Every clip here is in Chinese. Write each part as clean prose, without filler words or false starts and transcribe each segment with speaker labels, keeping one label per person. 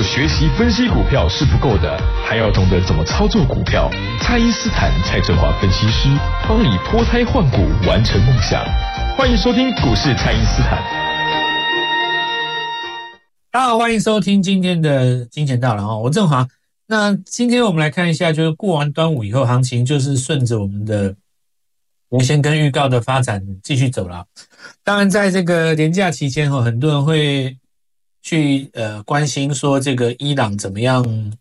Speaker 1: 学习分析股票是不够的，还要懂得怎么操作股票。蔡因斯坦蔡振华分析师帮你脱胎换骨，完成梦想。欢迎收听股市蔡因斯坦。
Speaker 2: 大家好，欢迎收听今天的金钱到了我郑华。那今天我们来看一下，就是过完端午以后，行情就是顺着我们的原先跟预告的发展继续走了。当然，在这个连假期间很多人会去关心说这个伊朗怎么样，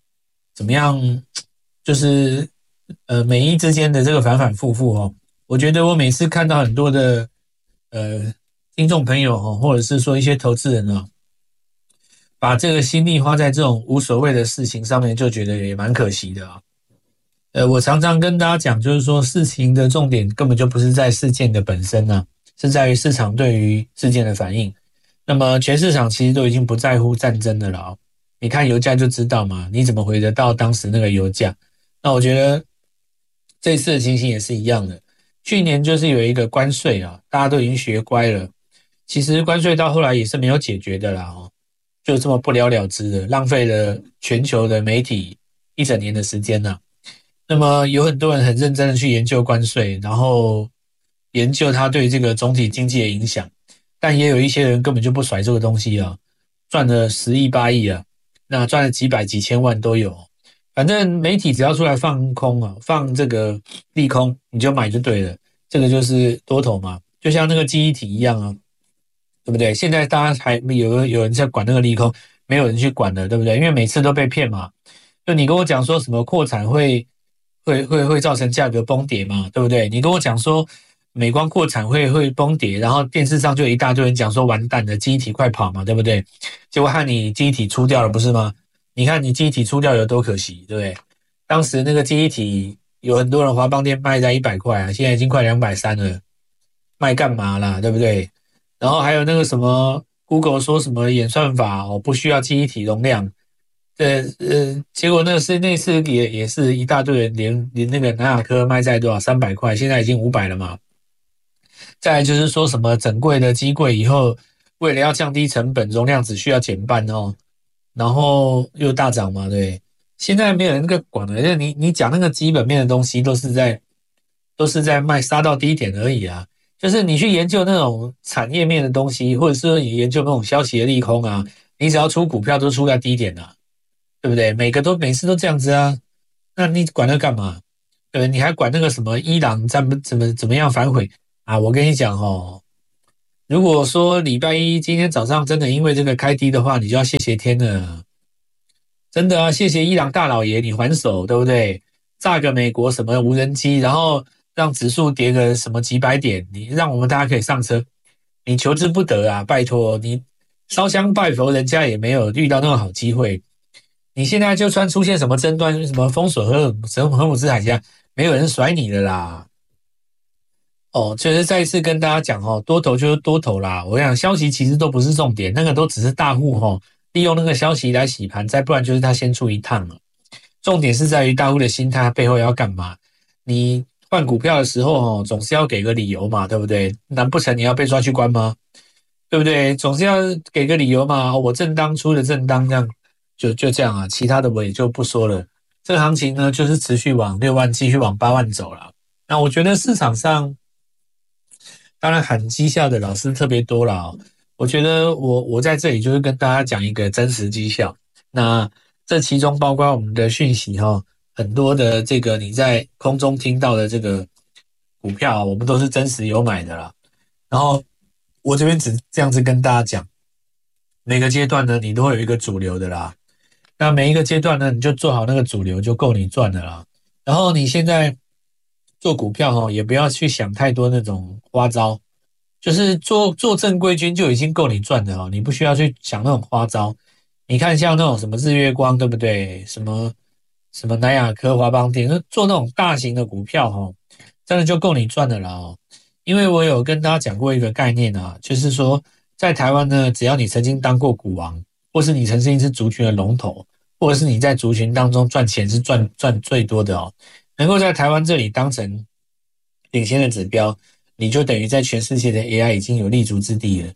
Speaker 2: 就是美伊之间的这个反反复复我觉得我每次看到很多的听众朋友或者是说一些投资人把这个心力花在这种无所谓的事情上面，就觉得也蛮可惜的我常常跟大家讲，就是说事情的重点根本就不是在事件的本身是在于市场对于事件的反应。那么全市场其实都已经不在乎战争的了你看油价就知道嘛，你怎么回得到当时那个油价？那我觉得这次的情形也是一样的。去年就是有一个关税大家都已经学乖了，其实关税到后来也是没有解决的啦就这么不了了之的，浪费了全球的媒体一整年的时间那么有很多人很认真的去研究关税，然后研究它对这个总体经济的影响，但也有一些人根本就不甩这个东西赚了10亿8亿那赚了几百几千万都有。反正媒体只要出来放空放这个利空，你就买就对了，这个就是多头嘛，就像那个记忆体一样对不对？现在大家还有人在管那个利空，没有人去管了，对不对？因为每次都被骗嘛。就你跟我讲说什么扩产会造成价格崩跌嘛，对不对？你跟我讲说美光扩产会崩跌，然后电视上就有一大堆人讲说完蛋了，记忆体快跑嘛，对不对？结果和你记忆体出掉了，不是吗？你看你记忆体出掉有多可惜，对不对？当时那个记忆体有很多人华邦电卖在100块现在已经快230了，卖干嘛啦，对不对？然后还有那个什么 Google 说什么演算法不需要记忆体容量，结果那次也是一大堆人连那个南亚科卖在多少300块，现在已经500了嘛。再来就是说什么整柜的机柜以后为了要降低成本，容量只需要减半然后又大涨嘛，对。现在没有人那个管了，你讲那个基本面的东西都是在卖杀到低点而已就是你去研究那种产业面的东西，或者是你研究那种消息的利空你只要出股票都出在低点对不对？每次都这样子那你管那干嘛？对不对？你还管那个什么伊朗怎么样反悔我跟你讲如果说礼拜一今天早上真的因为这个开低的话，你就要谢谢天了，真的谢谢伊朗大老爷你还手，对不对？炸个美国什么无人机，然后让指数跌个什么几百点，你让我们大家可以上车，你求之不得拜托你烧香拜佛，人家也没有遇到那种好机会。你现在就算出现什么争端，什么封锁荷姆斯海峡，没有人甩你的啦。就是再一次跟大家讲多头就是多头啦。我想消息其实都不是重点，那个都只是大户利用那个消息来洗盘，再不然就是他先出一趟了。重点是在于大户的心态背后要干嘛？你换股票的时候总是要给个理由嘛，对不对？难不成你要被抓去关吗？对不对？总是要给个理由嘛。我正当出的正当，这样就这样其他的我也就不说了。这个行情呢，就是持续往6万继续往8万走了。那我觉得市场上当然喊绩效的老师特别多了我觉得我在这里就是跟大家讲一个真实绩效。那这其中包括我们的讯息很多的这个你在空中听到的这个股票我们都是真实有买的啦。然后我这边只这样子跟大家讲，每个阶段呢你都会有一个主流的啦。那每一个阶段呢你就做好那个主流就够你赚的啦。然后你现在做股票也不要去想太多那种花招，就是做正规军就已经够你赚的你不需要去想那种花招。你看像那种什么日月光对不对？什么南亚科、华邦电，做那种大型的股票真的就够你赚的了因为我有跟大家讲过一个概念就是说在台湾呢，只要你曾经当过股王，或是你曾经是族群的龙头，或者是你在族群当中赚钱是赚最多的能够在台湾这里当成领先的指标，你就等于在全世界的 AI 已经有立足之地了。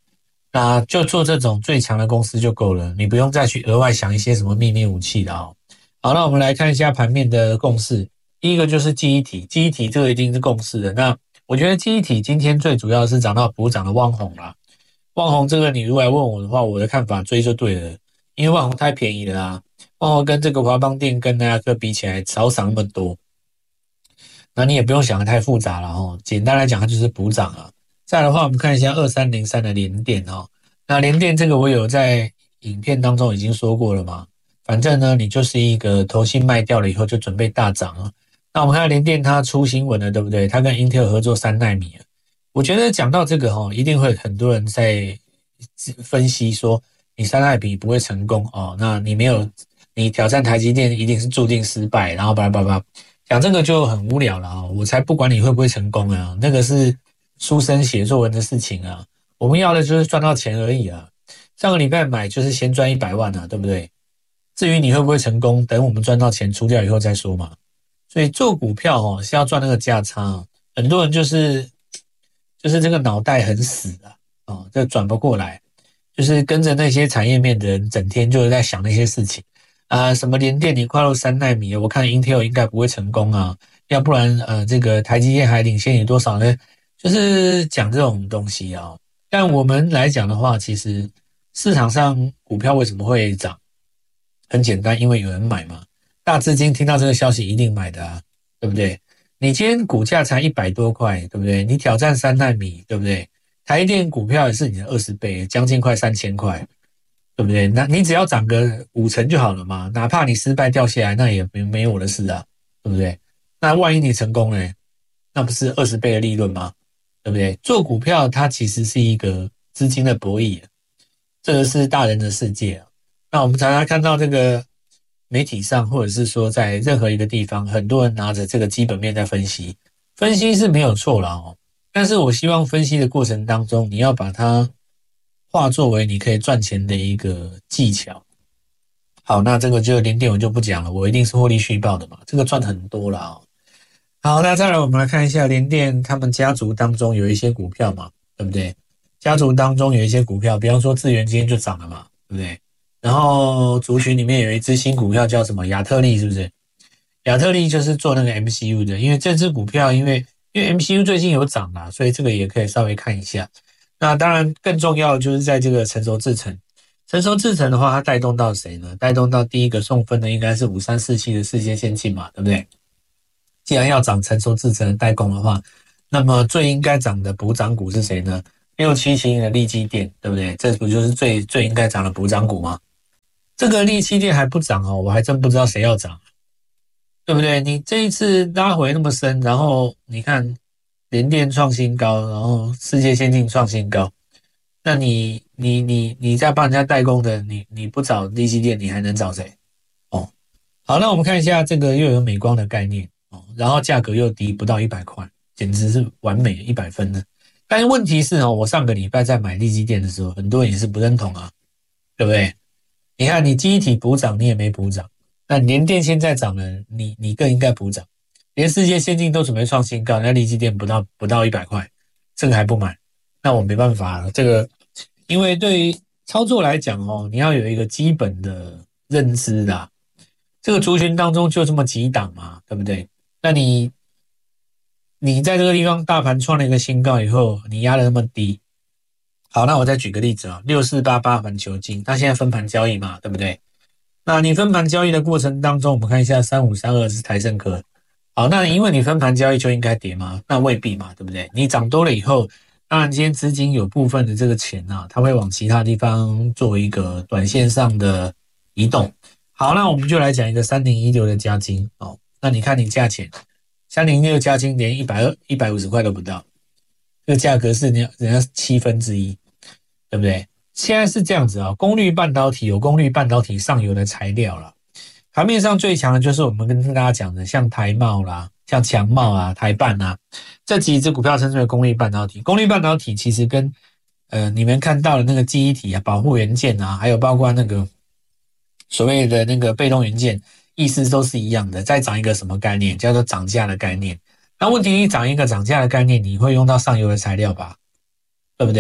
Speaker 2: 那就做这种最强的公司就够了，你不用再去额外想一些什么秘密武器了哦。好，那我们来看一下盘面的共识。第一个就是记忆体，记忆体这个一定是共识的。那我觉得记忆体今天最主要是涨到补涨的旺宏啦。旺宏这个你如果来问我的话，我的看法追就对了，因为旺宏太便宜了啦。旺宏跟这个华邦电跟南亚科比起来少涨那么多，那你也不用想得太复杂了哦。简单来讲，它就是补涨啊。再来的话，我们看一下2303的联电哦。那联电这个我有在影片当中已经说过了嘛。反正呢，你就是一个投信卖掉了以后就准备大涨啊。那我们看联电它出新闻了，对不对？它跟 Intel 合作3奈米了。我觉得讲到这个一定会很多人在分析说你3奈米不会成功哦，那你挑战台积电一定是注定失败，然后叭叭叭讲这个就很无聊了啊！我才不管你会不会成功啊，那个是书生写作文的事情啊。我们要的就是赚到钱而已啊。上个礼拜买就是先赚100万啊，对不对？至于你会不会成功，等我们赚到钱出掉以后再说嘛。所以做股票是要赚那个价差，很多人就是这个脑袋很死啊，这转不过来，就是跟着那些产业面的人，整天就是在想那些事情啊，什么联电你跨入3奈米，我看 Intel 应该不会成功啊，要不然这个台积电还领先你多少呢？就是讲这种东西啊。但我们来讲的话，其实市场上股票为什么会涨？很简单，因为有人买嘛。大资金听到这个消息一定买的啊，对不对？你今天股价才100多块，对不对？你挑战3奈米，对不对？台积电股票也是你的20倍，将近快3000块，对不对？那你只要涨个50%就好了嘛，哪怕你失败掉下来，那也没我的事啊，对不对？那万一你成功了，那不是20倍的利润吗？对不对？做股票它其实是一个资金的博弈，这个是大人的世界啊。那我们常常看到这个媒体上，或者是说在任何一个地方，很多人拿着这个基本面在分析，分析是没有错啦哦。但是我希望分析的过程当中，你要把它化作为你可以赚钱的一个技巧。好，那这个就联电我就不讲了，我一定是获利续报的嘛，这个赚很多啦哦。好，那再来我们来看一下联电他们家族当中有一些股票嘛，对不对？家族当中有一些股票，比方说智原今天就涨了嘛，对不对？然后族群里面有一只新股票叫什么亚特力，是不是？亚特力就是做那个 MCU 的，因为这只股票因为 MCU 最近有涨啦，所以这个也可以稍微看一下。那当然更重要的就是在这个成熟制程，成熟制程的话，它带动到谁呢？带动到第一个送分的应该是5347的世界先进嘛，对不对？既然要涨成熟制程的代工的话，那么最应该涨的补涨股是谁呢？6771的力积电，对不对？这不就是最应该涨的补涨股吗？这个力积电还不涨哦，我还真不知道谁要涨，对不对？你这一次拉回那么深，然后你看联电创新高，然后世界先进创新高，那你在帮人家代工的，你不找力积电，你还能找谁？哦，好，那我们看一下这个又有美光的概念哦，然后价格又低，不到100块，简直是完美100分的。但是问题是我上个礼拜在买力积电的时候，很多人也是不认同啊，对不对？你看你记忆体补涨，你也没补涨，那联电现在涨了，你更应该补涨。连世界先进都准备创新高，那力积电不到100块，这个还不买，那我没办法了。这个因为对于操作来讲你要有一个基本的认知啦。这个族群当中就这么几档嘛，对不对？那你在这个地方大盘创了一个新高以后，你压得那么低。好，那我再举个例子6488环球晶，它现在分盘交易嘛，对不对？那你分盘交易的过程当中，我们看一下3532是台盛科。好，那因为你分盘交易就应该跌吗？那未必嘛，对不对？你涨多了以后，当然今天资金有部分的这个钱它会往其他地方做一个短线上的移动。好，那我们就来讲一个3016的嘉晶那你看你价钱3016嘉晶连150块都不到，这个价格是人家1/7，对不对？现在是这样子功率半导体有功率半导体上游的材料啦，盘面上最强的就是我们跟大家讲的，像台茂啦，像强茂啊、台半啊，这几只股票称之为功率半导体。功率半导体其实跟你们看到的那个记忆体保护元件还有包括那个所谓的那个被动元件，意思都是一样的。再涨一个什么概念，叫做涨价的概念。那问题你涨一个涨价的概念，你会用到上游的材料吧，对不对？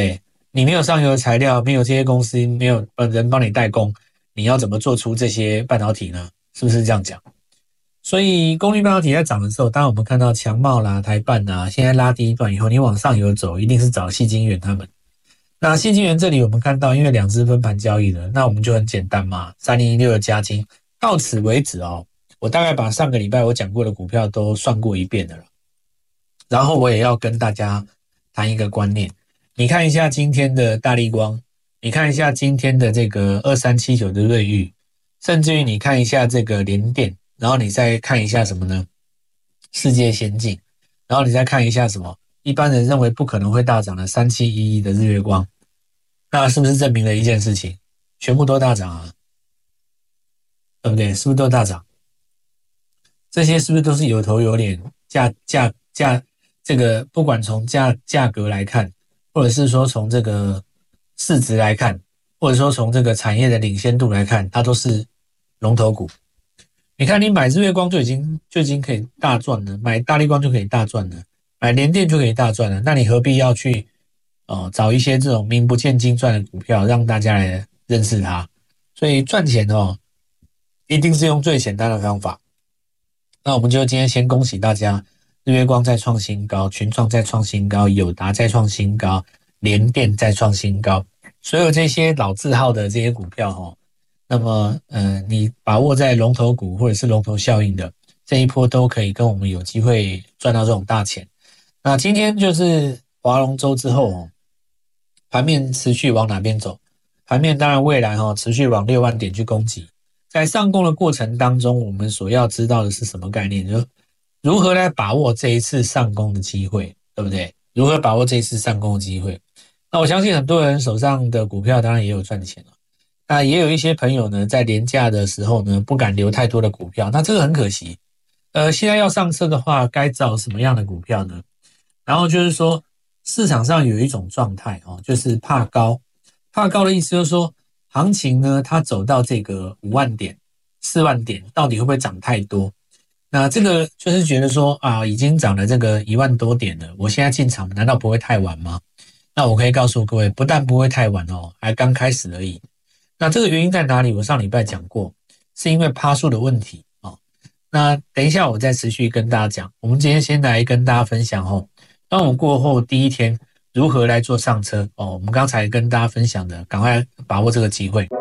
Speaker 2: 你没有上游的材料，没有这些公司，没有人帮你代工，你要怎么做出这些半导体呢？是不是这样讲？所以功率半导体在涨的时候，当然我们看到强茂啦、台半啦，现在拉第一段以后，你往上游走，一定是找矽晶圆他们。那矽晶圆这里我们看到，因为两只分盘交易了，那我们就很简单嘛，3016的嘉晶到此为止哦。我大概把上个礼拜我讲过的股票都算过一遍的了，然后我也要跟大家谈一个观念。你看一下今天的大立光，你看一下今天的这个2379的瑞昱，甚至于你看一下这个联电，然后你再看一下什么呢？世界先进，然后你再看一下什么？一般人认为不可能会大涨的3711的日月光，那是不是证明了一件事情？全部都大涨啊，对不对？是不是都大涨？这些是不是都是有头有脸？这个不管从价格来看，或者是说从这个市值来看，或者说从这个产业的领先度来看，它都是龙头股。你看，你买日月光就已经可以大赚了，买大立光就可以大赚了，买联电就可以大赚了，那你何必要去找一些这种名不见经传的股票让大家来认识它？所以赚钱一定是用最简单的方法。那我们就今天先恭喜大家，日月光再创新高，群创再创新高，友达再创新高，联电再创新高，所有这些老字号的这些股票那么你把握在龙头股或者是龙头效应的这一波都可以跟我们有机会赚到这种大钱。那今天就是划龙舟之后盘面持续往哪边走？盘面当然未来持续往6万点去攻击。在上攻的过程当中，我们所要知道的是什么概念？就是如何来把握这一次上攻的机会，对不对？如何把握这一次上攻的机会？那我相信很多人手上的股票当然也有赚钱了。那也有一些朋友呢，在连假的时候呢，不敢留太多的股票，那这个很可惜。现在要上车的话，该找什么样的股票呢？然后就是说，市场上有一种状态就是怕高。怕高的意思就是说，行情呢，它走到这个5万点、4万点，到底会不会涨太多？那这个就是觉得说已经涨了这个1万多点了，我现在进场难道不会太晚吗？那我可以告诉各位，不但不会太晚还刚开始而已。那这个原因在哪里？我上礼拜讲过，是因为趴数的问题那等一下我再持续跟大家讲。我们今天先来跟大家分享端午过后第一天如何来做上车我们刚才跟大家分享的，赶快把握这个机会。